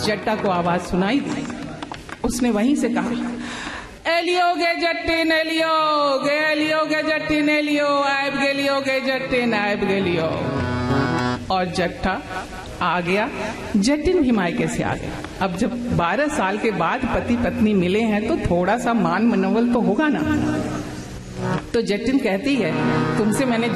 जट्टा को आवाज सुनाई दी। उसने वहीं से कहा, एलियो गे जट्टिन एलियो गे जट्टिन एलियो, आयब गेलियो गे जट्टिन आयब गेलियो। और जट्टा आ गया, जटिन भी मायके से आ गया। अब जब 12 साल के बाद पति पत्नी मिले हैं तो थोड़ा सा मान मनोबल तो होगा ना। तो जटिन कहती है, तुमसे मैंने